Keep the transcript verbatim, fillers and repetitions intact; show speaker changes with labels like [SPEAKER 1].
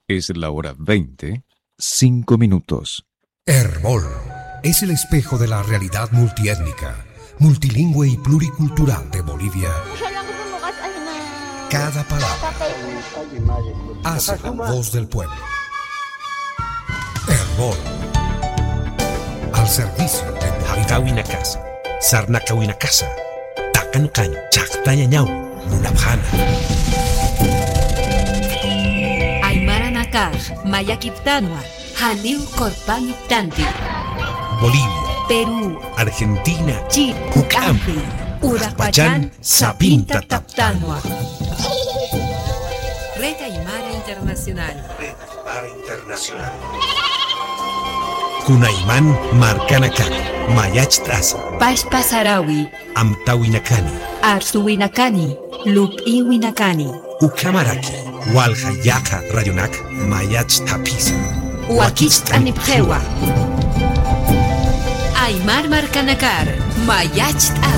[SPEAKER 1] Es la hora veinte, cinco minutos.
[SPEAKER 2] Herbol es el espejo de la realidad multiétnica, multilingüe y pluricultural de Bolivia. Cada palabra hace la voz del pueblo. Herbol, al servicio de Bolivia.
[SPEAKER 3] Hakawina casa, sarnakawina casa, takan kan, chaktaña ñau, munabjana.
[SPEAKER 4] Aymara nakaj, mayakiptanwa, haniu korpaniptanti.
[SPEAKER 3] Bolivia,
[SPEAKER 4] Perú,
[SPEAKER 3] Argentina,
[SPEAKER 4] Chile,
[SPEAKER 3] Ucampi,
[SPEAKER 4] Urapachán, Sapinta
[SPEAKER 3] Taptanwa.
[SPEAKER 4] Red Aymara Internacional.
[SPEAKER 3] Red Aymara Internacional. Kunaiman Marcanacan, Mayach
[SPEAKER 4] Pashpa Sarawi,
[SPEAKER 3] Amtawinacani,
[SPEAKER 4] Arsuwinacani, Lupiwinacani,
[SPEAKER 3] Ucamaraki, Walhayaka Rayonac, Mayach Tapisa,
[SPEAKER 4] Huaquist Anipjewa. Aymar Marcanakar, Mayach